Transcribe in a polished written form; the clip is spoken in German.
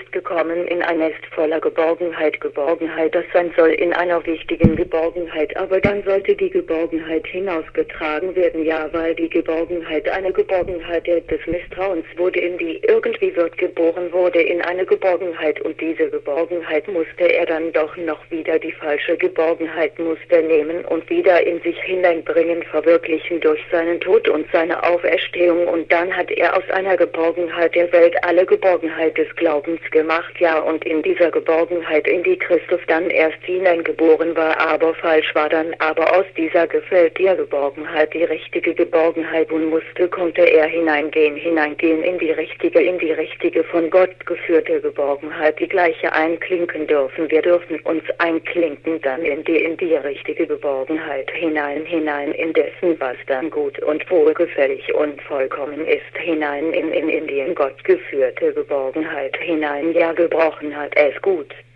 ist gekommen in ein Nest voller Geborgenheit. Geborgenheit, das sein soll in einer wichtigen Geborgenheit, aber dann sollte die Geborgenheit hinausgetragen werden, ja, weil die Geborgenheit eine Geborgenheit des Misstrauens wurde, in die irgendwie wird geboren wurde in eine Geborgenheit, und diese Geborgenheit musste er dann doch noch wieder, die falsche Geborgenheit musste nehmen und wieder in sich hineinbringen, verwirklichen durch seinen Tod und seine Auferstehung, und dann hat er aus einer Geborgenheit der Welt alle Geborgenheit des Glaubens gemacht, ja, und in dieser Geborgenheit, in die Christus dann erst hineingeboren war, aber falsch war dann, aber aus dieser gefällt dir Geborgenheit, die richtige Geborgenheit, und konnte er hineingehen in die richtige von Gott geführte Geborgenheit, die gleiche einklinken dürfen. Wir dürfen uns einklinken dann in die richtige Geborgenheit hinein in dessen, was dann gut und wohlgefällig und vollkommen ist, hinein in die in Gott geführte Geborgenheit hinein, ja, gebrochen hat es gut.